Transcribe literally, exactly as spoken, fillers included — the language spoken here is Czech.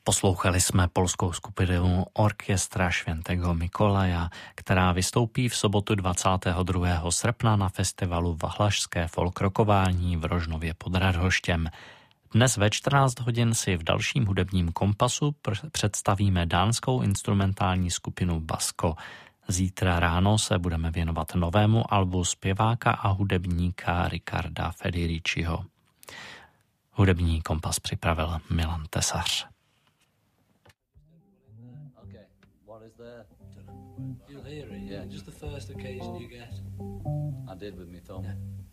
Poslouchali jsme polskou skupinu Orkiestra Świętego Mikołaja, která vystoupí v sobotu dvacátého druhého srpna na festivalu Valašské folkrokování v Rožnově pod Radhoštěm. Dnes ve čtrnáct hodin si v dalším hudebním kompasu pr- představíme dánskou instrumentální skupinu Basko. Zítra ráno se budeme věnovat novému albu zpěváka a hudebníka Ricarda Federiciho. Hudební kompas připravil Milan Tesař. You'll hear it, yeah. Just the first occasion you get. I did with my thumb. Yeah.